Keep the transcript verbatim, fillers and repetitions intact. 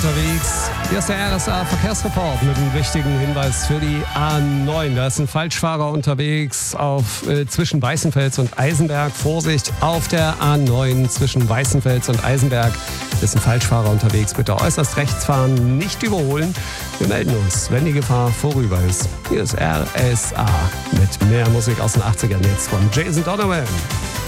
unterwegs. Hier ist der R S A-Verkehrsreport mit einem wichtigen Hinweis für die A neun. Da ist ein Falschfahrer unterwegs auf, äh, zwischen Weißenfels und Eisenberg. Vorsicht, auf der A neun zwischen Weißenfels und Eisenberg ist ein Falschfahrer unterwegs. Bitte äußerst rechts fahren, nicht überholen. Wir melden uns, wenn die Gefahr vorüber ist. Hier ist R S A mit mehr Musik aus den achtzigern jetzt von Jason Donovan.